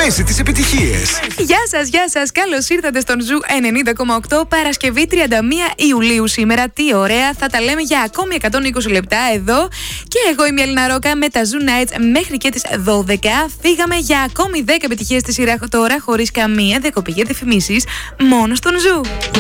Μέση τις επιτυχίες. Γεια σας. Καλώς ήρθατε στον Ζου 90,8. Παρασκευή 31 Ιουλίου σήμερα. Τι ωραία. Θα τα λέμε για ακόμη 120 λεπτά εδώ. Και εγώ είμαι η Έλληνα Ρόκα με τα Zoo Nights μέχρι και τις 12. Φύγαμε για ακόμη 10 επιτυχίες στη σειρά τώρα, χωρίς καμία διακοπή για διαφημίσεις. Μόνο στον Ζου.